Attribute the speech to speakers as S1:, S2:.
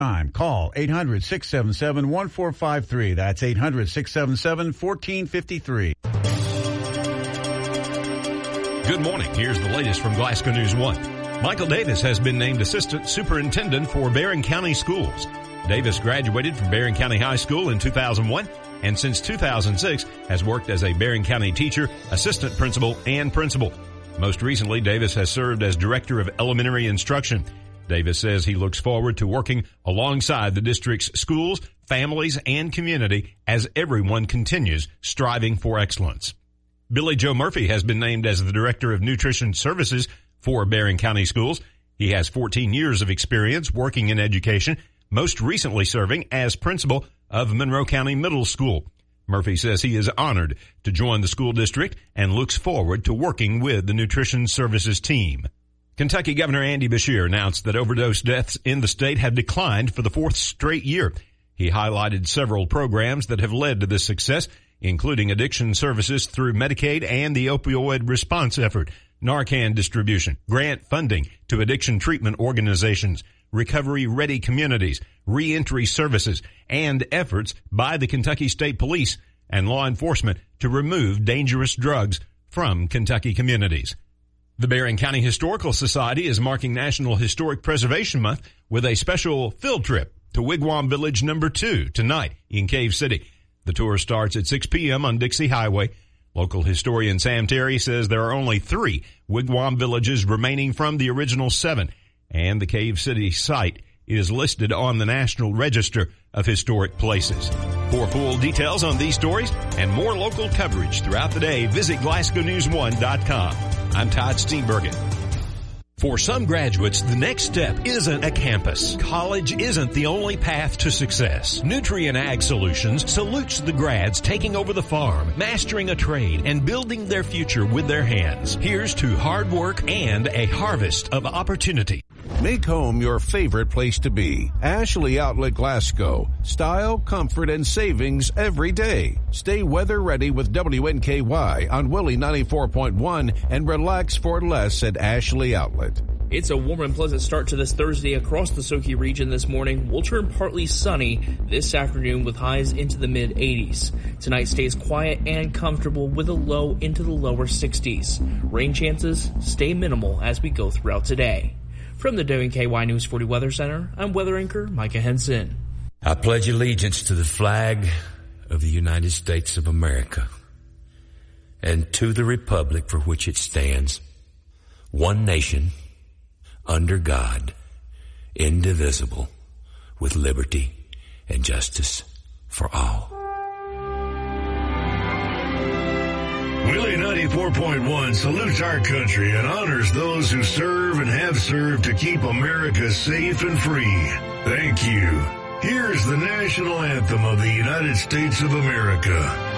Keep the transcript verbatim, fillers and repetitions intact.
S1: Time. Call eight hundred, six seven seven, one four five three. That's eight hundred, six seven seven, one four five three.
S2: Good morning. Here's the latest from Glasgow News one. Michael Davis has been named Assistant Superintendent for Barron County Schools. Davis graduated from Barron County High School in two thousand one and since two thousand six has worked as a Barron County teacher, assistant principal, and principal. Most recently, Davis has served as Director of Elementary Instruction. Davis says he looks forward to working alongside the district's schools, families, and community as everyone continues striving for excellence. Billy Joe Murphy has been named as the Director of Nutrition Services for Barron County Schools. He has fourteen years of experience working in education, most recently serving as principal of Monroe County Middle School. Murphy says he is honored to join the school district and looks forward to working with the Nutrition Services team. Kentucky Governor Andy Beshear announced that overdose deaths in the state have declined for the fourth straight year. He highlighted several programs that have led to this success, including addiction services through Medicaid and the opioid response effort, Narcan distribution, grant funding to addiction treatment organizations, recovery-ready communities, reentry services, and efforts by the Kentucky State Police and law enforcement to remove dangerous drugs from Kentucky communities. The Barron County Historical Society is marking National Historic Preservation Month with a special field trip to Wigwam Village number two tonight in Cave City. The tour starts at six p.m. on Dixie Highway. Local historian Sam Terry says there are only three Wigwam villages remaining from the original seven, and the Cave City site is listed on the National Register of Historic Places. For full details on these stories and more local coverage throughout the day, visit Glasgow News one dot com. I'm Todd Steenbergen. For some graduates, the next step isn't a campus. College isn't the only path to success. Nutrien Ag Solutions salutes the grads taking over the farm, mastering a trade, and building their future with their hands. Here's to hard work and a harvest of opportunity.
S3: Make home your favorite place to be. Ashley Outlet Glasgow. Style, comfort, and savings every day. Stay weather ready with W N K Y on Willie ninety-four point one and relax for less at Ashley Outlet.
S4: It's a warm and pleasant start to this Thursday across the Soki region this morning. We'll turn partly sunny this afternoon with highs into the mid eighties. Tonight stays quiet and comfortable with a low into the lower sixties. Rain chances stay minimal as we go throughout today. From the W N K Y News forty Weather Center, I'm weather anchor Micah Henson.
S5: I pledge allegiance to the flag of the United States of America and to the republic for which it stands, one nation, under God, indivisible, with liberty and justice for all.
S6: Willie ninety-four point one salutes our country and honors those who serve and have served to keep America safe and free. Thank you. Here's the national anthem of the United States of America.